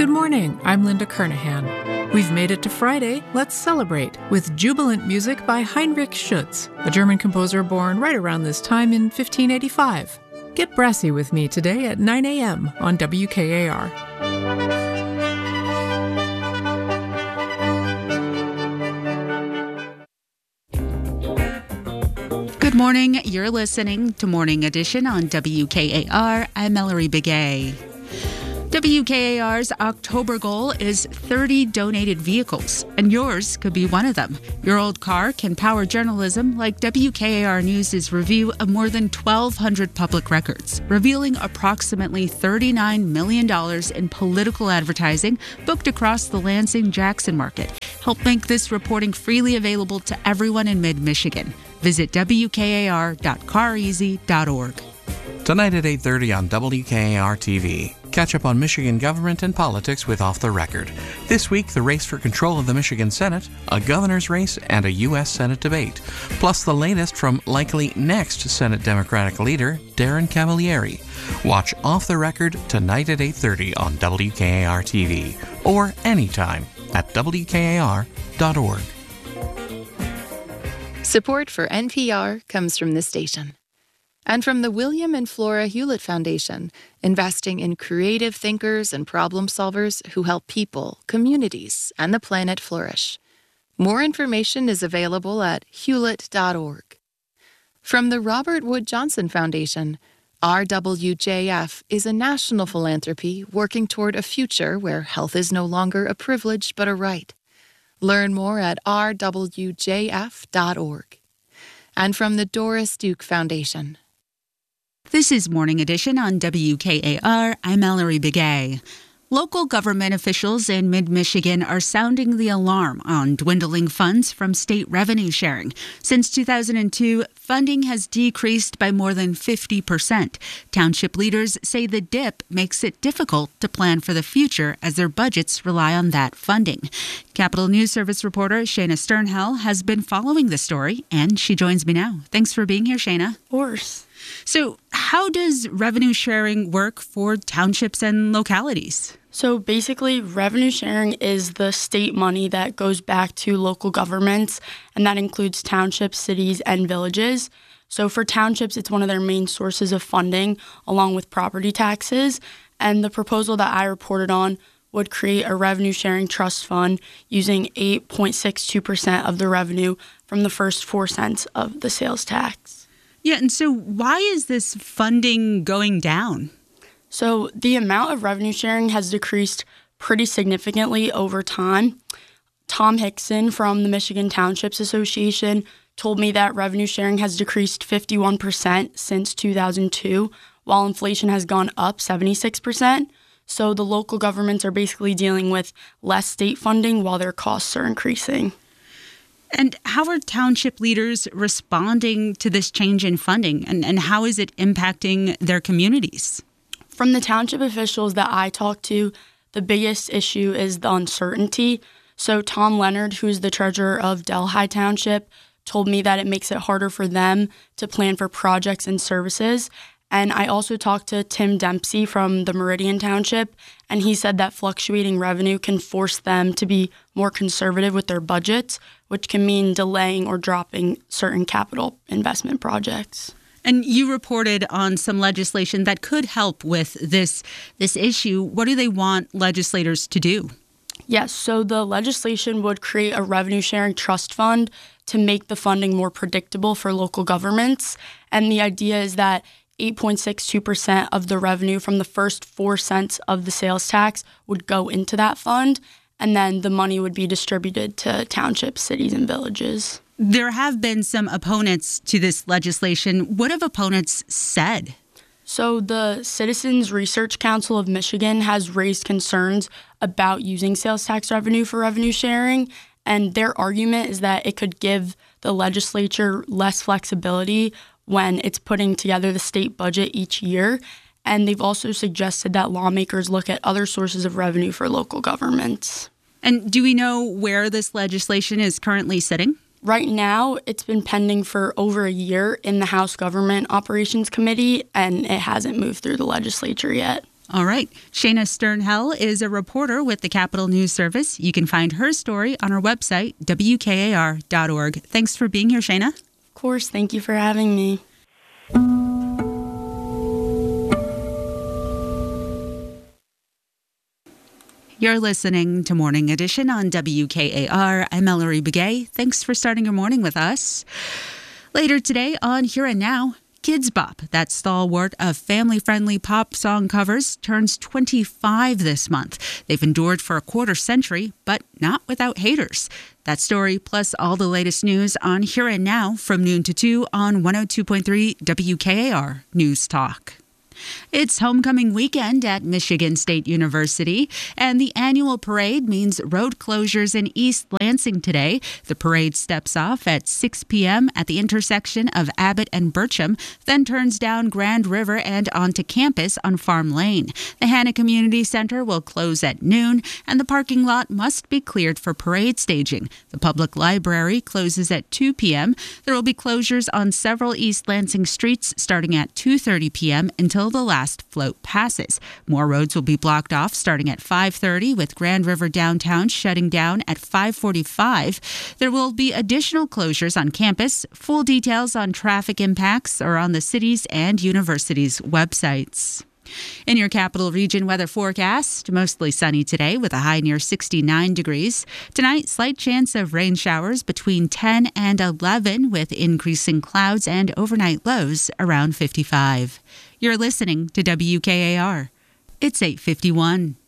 Good morning, I'm Linda Kernahan. We've made it to Friday. Let's celebrate with jubilant music by Heinrich Schütz, a German composer born right around this time in 1585. Get brassy with me today at 9 a.m. on WKAR. Good morning. You're listening to Morning Edition on WKAR. I'm Mallory Begay. WKAR's October goal is 30 donated vehicles, and yours could be one of them. Your old car can power journalism like WKAR News' review of more than 1,200 public records, revealing approximately $39 million in political advertising booked across the Lansing-Jackson market. Help make this reporting freely available to everyone in mid-Michigan. Visit WKAR.careasy.org. Tonight at 8:30 on WKAR TV. Catch up on Michigan government and politics with Off the Record. This week, the race for control of the Michigan Senate, a governor's race, and a U.S. Senate debate. Plus the latest from likely next Senate Democratic leader, Darren Cavalieri. Watch Off the Record tonight at 8:30 on WKAR TV or anytime at WKAR.org. Support for NPR comes from this station. And from the William and Flora Hewlett Foundation, investing in creative thinkers and problem solvers who help people, communities, and the planet flourish. More information is available at hewlett.org. From the Robert Wood Johnson Foundation, RWJF is a national philanthropy working toward a future where health is no longer a privilege but a right. Learn more at rwjf.org. And from the Doris Duke Foundation. This is Morning Edition on WKAR. I'm Mallory Begay. Local government officials in mid-Michigan are sounding the alarm on dwindling funds from state revenue sharing. Since 2002, funding has decreased by more than 50%. Township leaders say the dip makes it difficult to plan for the future as their budgets rely on that funding. Capitol News Service reporter Shayna Sternhell has been following the story, and she joins me now. Thanks for being here, Shayna. Of course. So how does revenue sharing work for townships and localities? So basically, revenue sharing is the state money that goes back to local governments, and that includes townships, cities, and villages. So for townships, it's one of their main sources of funding, along with property taxes. And the proposal that I reported on would create a revenue sharing trust fund using 8.62% of the revenue from the first 4 cents of the sales tax. Yeah, and so why is this funding going down? So the amount of revenue sharing has decreased pretty significantly over time. Tom Hickson from the Michigan Townships Association told me that revenue sharing has decreased 51% since 2002, while inflation has gone up 76%. So the local governments are basically dealing with less state funding while their costs are increasing. And how are township leaders responding to this change in funding, and how is it impacting their communities? From the township officials that I talked to, the biggest issue is the uncertainty. So Tom Leonard, who's the treasurer of Delhi Township, told me that it makes it harder for them to plan for projects and services. And I also talked to Tim Dempsey from the Meridian Township, and he said that fluctuating revenue can force them to be more conservative with their budgets, which can mean delaying or dropping certain capital investment projects. And you reported on some legislation that could help with this issue. What do they want legislators to do? Yes, so the legislation would create a revenue sharing trust fund to make the funding more predictable for local governments. And the idea is that 8.62% of the revenue from the first 4 cents of the sales tax would go into that fund, and then the money would be distributed to townships, cities, and villages. There have been some opponents to this legislation. What have opponents said? So the Citizens Research Council of Michigan has raised concerns about using sales tax revenue for revenue sharing, and their argument is that it could give the legislature less flexibility when it's putting together the state budget each year. And they've also suggested that lawmakers look at other sources of revenue for local governments. And do we know where this legislation is currently sitting? Right now, it's been pending for over a year in the House Government Operations Committee, and it hasn't moved through the legislature yet. All right. Shayna Sternhell is a reporter with the Capital News Service. You can find her story on our website, WKAR.org. Thanks for being here, Shayna. Of course. Thank you for having me. You're listening to Morning Edition on WKAR. I'm Ellery Begay. Thanks for starting your morning with us. Later today on Here and Now, Kidz Bop, that stalwart of family-friendly pop song covers, turns 25 this month. They've endured for a quarter century, but not without haters. That story, plus all the latest news on Here and Now from noon to 2 on 102.3 WKAR News Talk. It's homecoming weekend at Michigan State University, and the annual parade means road closures in East Lansing today. The parade steps off at 6 p.m. at the intersection of Abbott and Bircham, then turns down Grand River and onto campus on Farm Lane. The Hanna Community Center will close at noon, and the parking lot must be cleared for parade staging. The public library closes at 2 p.m. There will be closures on several East Lansing streets starting at 2:30 p.m. until the last float passes. More roads will be blocked off starting at 5:30, with Grand River downtown shutting down at 5:45. There will be additional closures on campus. Full details on traffic impacts are on the city's and university's websites. In your capital region weather forecast, mostly sunny today with a high near 69 degrees. Tonight, slight chance of rain showers between 10 and 11 with increasing clouds and overnight lows around 55. You're listening to WKAR. It's 8:51.